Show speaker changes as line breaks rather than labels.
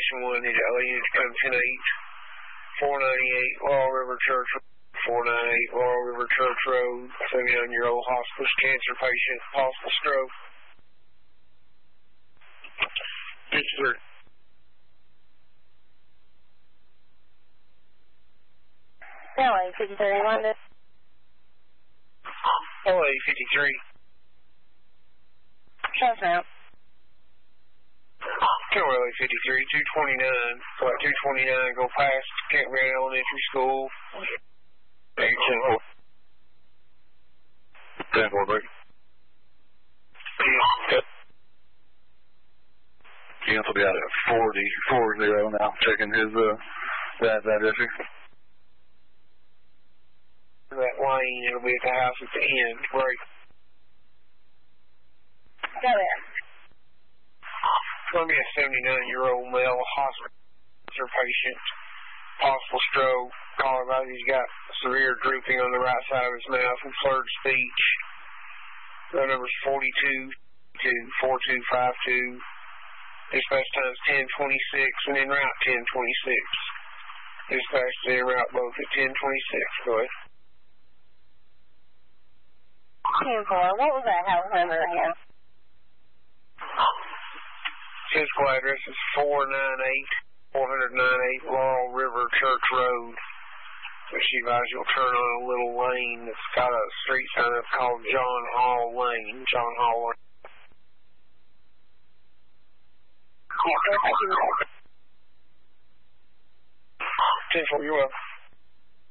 Station 1, need all units come 10-8, 498 Laurel River Church, 498 Laurel River Church Road, 79-year-old hospice cancer patient, possible stroke. 53.
LA 53, London.
LA 53.
Shows now.
LA 53, 229, flight 229, go past Campground Elementary School. 10-4.
10-4, break. Cancel be out at 40 now, checking his, that issue.
That lane, it'll be at the house at the end, right?
Go there.
It's going to be a 79-year-old male hospital patient, possible stroke. Call about he's got severe drooping on the right side of his mouth and slurred speech. The number's 42-4252. Dispatch time's 10:26 and en route 10:26. Dispatch is en route both at 10:26. Go ahead.
10-4, what was that house number again?
Physical address is 498 Laurel River Church Road. So she advised you'll turn on a little lane that's got a street sign up called John Hall Lane. John Hall Lane.
Yeah,
10-4, you're welcome.